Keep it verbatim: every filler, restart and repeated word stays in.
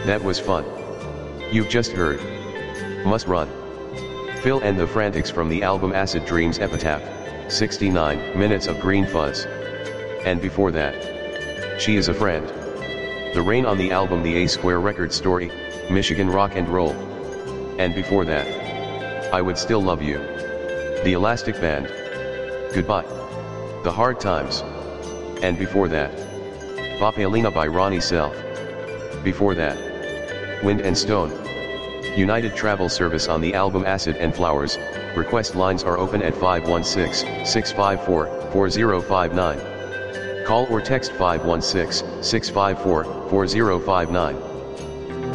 That was fun. You've just heard Must Run. Phil and the Frantics from the album Acid Dreams Epitaph, sixty-nine minutes of Green Fuzz. And before that, She Is a Friend. The Rain on the album The A Square Record Story, Michigan Rock and Roll. And before that, I Would Still Love You. The Elastic Band. Goodbye. The Hard Times. And before that, Papelina by Ronnie Self. Before that, Wind and Stone. United Travel Service on the album Acid and Flowers. Request lines are open at five one six, six five four, four zero five nine. Call or text five one six, six five four, four zero five nine.